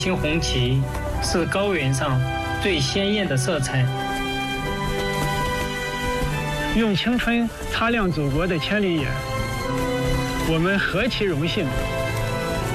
青红旗是高原上最鲜艳的色彩， 用青春擦亮祖国的千里眼，我们何其荣幸！